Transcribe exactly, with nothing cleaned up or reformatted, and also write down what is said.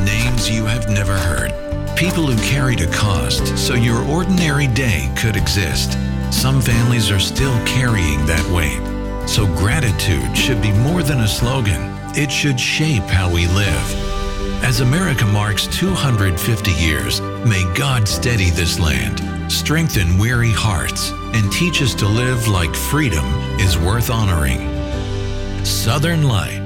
names you have never heard. People who carried a cost so your ordinary day could exist. Some families are still carrying that weight. So gratitude should be more than a slogan. It should shape how we live. As America marks two hundred fifty years, may God steady this land, strengthen weary hearts, and teach us to live like freedom is worth honoring. Southern Light.